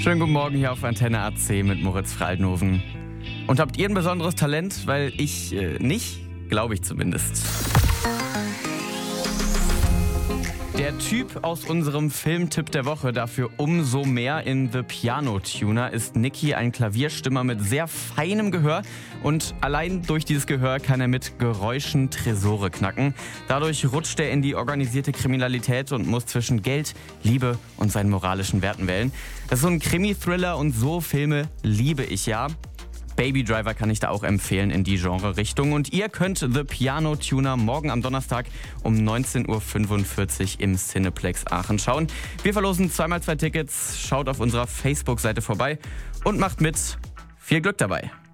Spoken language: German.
Schönen guten Morgen hier auf Antenne AC mit Moritz Fraldenhofen. Und habt ihr ein besonderes Talent? Weil ich nicht, glaube ich zumindest. Der Typ aus unserem Filmtipp der Woche, dafür umso mehr in The Piano Tuner, ist Nicky, ein Klavierstimmer mit sehr feinem Gehör. Und allein durch dieses Gehör kann er mit Geräuschen Tresore knacken. Dadurch rutscht er in die organisierte Kriminalität und muss zwischen Geld, Liebe und seinen moralischen Werten wählen. Das ist so ein Krimi-Thriller und so Filme liebe ich ja. Baby Driver kann ich da auch empfehlen in die Genre-Richtung. Und ihr könnt The Piano Tuner morgen am Donnerstag um 19.45 Uhr im Cineplex Aachen schauen. Wir verlosen 2x2 Tickets. Schaut auf unserer Facebook-Seite vorbei und macht mit. Viel Glück dabei.